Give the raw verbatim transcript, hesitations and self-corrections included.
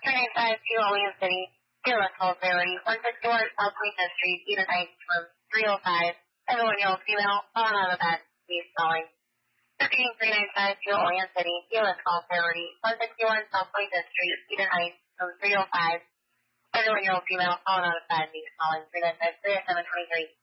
three nine five two Olean City, Taylor Salisbury, one sixty-one South Twenty-Fifth Street, Eden Heights, room three oh five, seven-one-year-old female, fallen out of bed, please calling. Thirteen three nine five two Olean City, Taylor Salisbury, one sixty-one South Twenty-Fifth Street, Eden Heights, room three oh five, seven-one-year-old female, fallen out of bed, please calling. three nine five three oh seven two three.